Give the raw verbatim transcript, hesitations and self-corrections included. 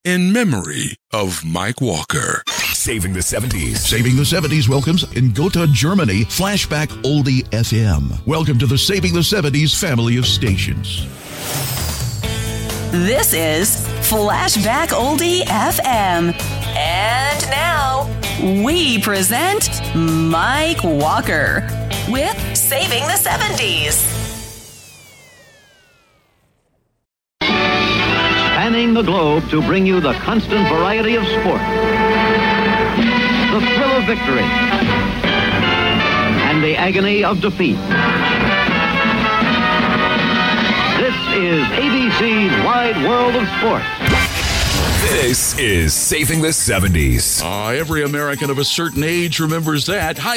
in memory of Mike Walker. Saving the seventies. Saving the seventies welcomes in Gotha, Germany, Flashback Oldie F M. Welcome to the Saving the seventies family of stations. This is Flashback Oldie F M. And now, we present Mike Walker with Saving the seventies. Spanning the globe to bring you the constant variety of sport, the thrill of victory, and the agony of defeat. This is A B C's Wide World of Sports. This is Saving the seventies. Uh, every American of a certain age remembers that. Hi.